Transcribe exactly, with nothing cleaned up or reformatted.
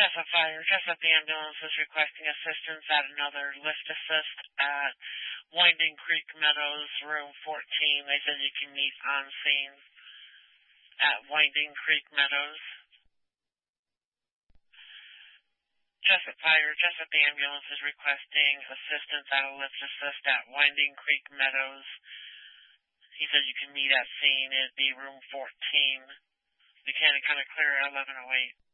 Jessup Fire, Jessup Ambulance is requesting assistance at another lift assist at Winding Creek Meadows, room fourteen. They said you can meet on scene at Winding Creek Meadows. Jessup Fire, Jessup Ambulance is requesting assistance at a lift assist at Winding Creek Meadows. He said you can meet at scene. It'd be room fourteen. We can kind of clear at eleven oh eight.